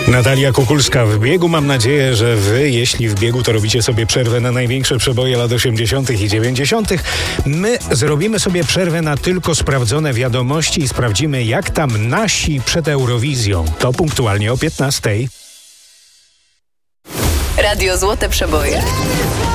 Natalia Kukulska w biegu. Mam nadzieję, że wy, jeśli w biegu, to robicie sobie przerwę na największe przeboje lat 80. i 90. My zrobimy sobie przerwę na tylko sprawdzone wiadomości i sprawdzimy, jak tam nasi przed Eurowizją. To punktualnie o 15:00. Radio Złote Przeboje.